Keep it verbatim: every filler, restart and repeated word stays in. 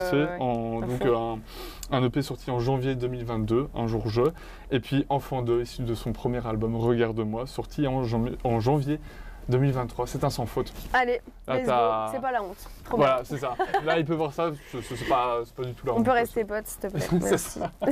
C'est ouais, en, à donc fond. un, un E P sorti en janvier deux mille vingt-deux, Un jour je. Et puis Enfant deux, issu de son premier album Regarde-moi, sorti en, janvier- en janvier deux mille vingt-trois. C'est un sans faute. Allez, Ah, let's go. t'as- C'est pas la honte. Trop Voilà, bien. c'est ça. Là, il peut voir ça, c'est c'est pas, c'est pas du tout la On honte, peut quoi. rester potes, s'il te plaît. C'est Merci. ça.